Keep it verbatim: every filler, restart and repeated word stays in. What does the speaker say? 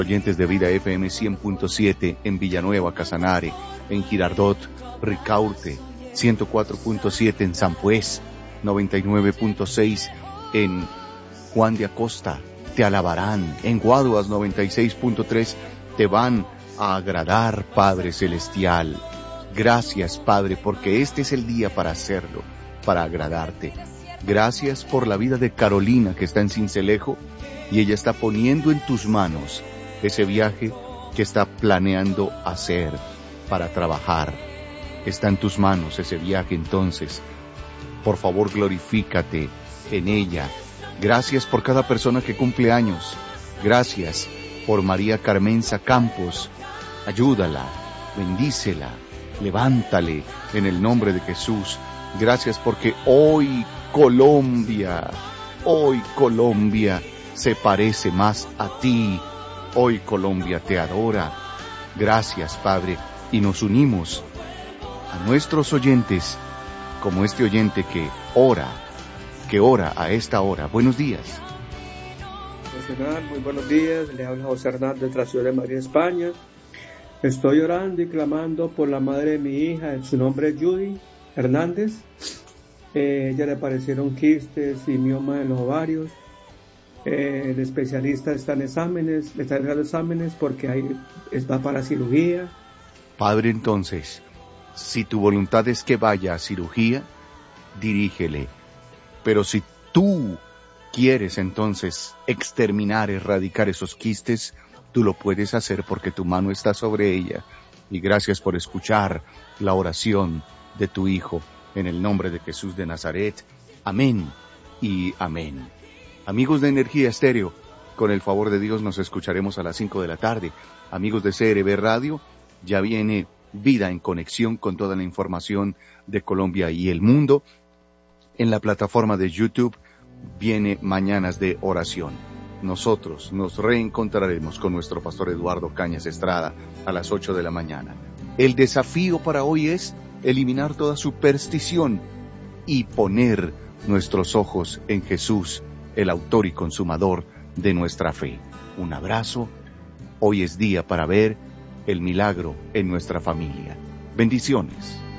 Oyentes de Vida F M cien punto siete en Villanueva, Casanare, en Girardot, Ricaurte, ciento cuatro punto siete en San Pues, noventa y nueve punto seis en Juan de Acosta, te alabarán, en Guaduas noventa y seis punto tres te van a agradar, Padre Celestial. Gracias, Padre, porque este es el día para hacerlo, para agradarte. Gracias por la vida de Carolina, que está en Sincelejo, y ella está poniendo en tus manos ese viaje que está planeando hacer para trabajar. Está en tus manos ese viaje, entonces. Por favor, glorifícate en ella. Gracias por cada persona que cumple años. Gracias por María Carmenza Campos. Ayúdala, bendícela, levántale en el nombre de Jesús. Gracias porque hoy Colombia, hoy Colombia se parece más a ti. Hoy Colombia te adora. Gracias, Padre, y nos unimos a nuestros oyentes, como este oyente que ora, que ora a esta hora. Buenos días. Muy buenos días, le habla José Hernández de la ciudad de Madrid, España. Estoy orando y clamando por la madre de mi hija, su nombre es Judy Hernández. Eh, ella le aparecieron quistes y mioma en los ovarios. Eh, el especialista está en exámenes, le está dando exámenes porque ahí va para cirugía. Padre, entonces, si tu voluntad es que vaya a cirugía, dirígele. Pero si tú quieres entonces exterminar, erradicar esos quistes, tú lo puedes hacer porque tu mano está sobre ella. Y gracias por escuchar la oración de tu hijo en el nombre de Jesús de Nazaret. Amén y amén. Amigos de Energía Estéreo, con el favor de Dios nos escucharemos a las cinco de la tarde. Amigos de C R B Radio, ya viene Vida en Conexión con toda la información de Colombia y el mundo. En la plataforma de YouTube viene Mañanas de Oración. Nosotros nos reencontraremos con nuestro pastor Eduardo Cañas Estrada a las ocho de la mañana. El desafío para hoy es eliminar toda superstición y poner nuestros ojos en Jesús, el autor y consumador de nuestra fe. Un abrazo. Hoy es día para ver el milagro en nuestra familia. Bendiciones.